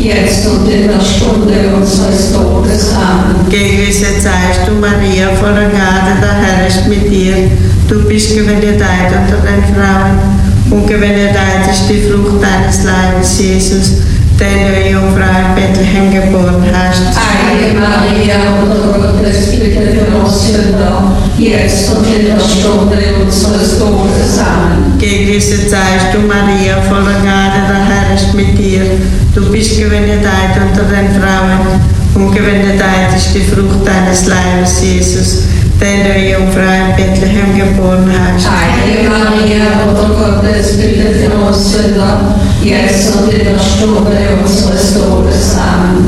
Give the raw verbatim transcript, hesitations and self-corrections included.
jetzt und in der Stunde unseres Todes. Amen. Gegrüßet seist du, Maria, voller Gnade, der Herr ist mit dir. Du bist gebenedeit unter den Frauen und gebenedeit ist die Frucht deines Leibes, Jesus, den du, Jungfrau in Bethlehem geboren hast. Heilige Maria, Mutter Gottes, bitte für uns Sünder, jetzt und in der Stunde unseres Todes. Amen. Gegrüßet seist du, Maria, voller Gnade, der Herr ist mit dir. Du bist gebenedeit unter den Frauen und gebenedeit ist die Frucht deines Leibes, Jesus, den du, Jungfrau in Bethlehem geboren hast. Heilige Maria, Mutter Gottes, bitte für uns Sünder, jetzt und in der Stunde unseres Todes. Amen.